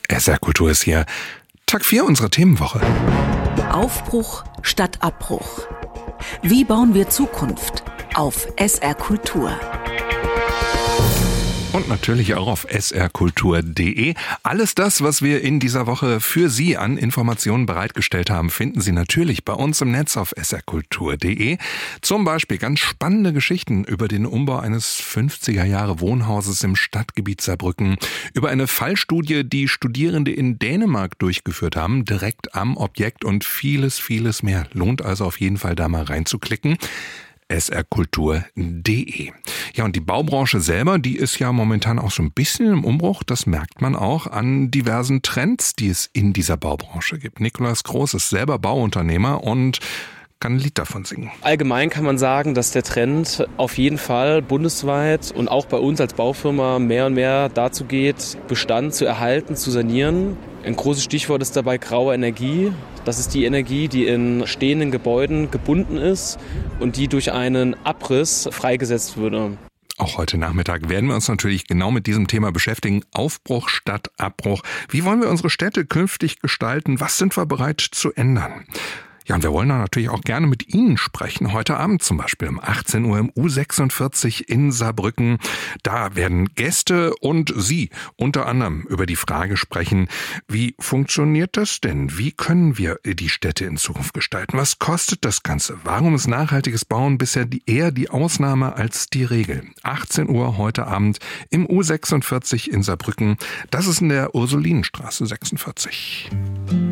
SR Kultur ist hier. Tag 4 unserer Themenwoche. Aufbruch statt Abbruch. Wie bauen wir Zukunft auf SR Kultur? Und natürlich auch auf srkultur.de. Alles das, was wir in dieser Woche für Sie an Informationen bereitgestellt haben, finden Sie natürlich bei uns im Netz auf srkultur.de. Zum Beispiel ganz spannende Geschichten über den Umbau eines 50er-Jahre-Wohnhauses im Stadtgebiet Saarbrücken, über eine Fallstudie, die Studierende in Dänemark durchgeführt haben, direkt am Objekt und vieles, vieles mehr. Lohnt also auf jeden Fall da mal reinzuklicken. srkultur.de. Ja, und die Baubranche selber, die ist ja momentan auch so ein bisschen im Umbruch. Das merkt man auch an diversen Trends, die es in dieser Baubranche gibt. Nikolaus Groß ist selber Bauunternehmer und kann ein Lied davon singen. Allgemein kann man sagen, dass der Trend auf jeden Fall bundesweit und auch bei uns als Baufirma mehr und mehr dazu geht, Bestand zu erhalten, zu sanieren. Ein großes Stichwort ist dabei graue Energie. Das ist die Energie, die in stehenden Gebäuden gebunden ist und die durch einen Abriss freigesetzt würde. Auch heute Nachmittag werden wir uns natürlich genau mit diesem Thema beschäftigen. Aufbruch statt Abbruch. Wie wollen wir unsere Städte künftig gestalten? Was sind wir bereit zu ändern? Ja, und wir wollen da natürlich auch gerne mit Ihnen sprechen. Heute Abend zum Beispiel um 18 Uhr im U46 in Saarbrücken. Da werden Gäste und Sie unter anderem über die Frage sprechen, wie funktioniert das denn? Wie können wir die Städte in Zukunft gestalten? Was kostet das Ganze? Warum ist nachhaltiges Bauen bisher eher die Ausnahme als die Regel? 18 Uhr heute Abend im U46 in Saarbrücken. Das ist in der Ursulinenstraße 46.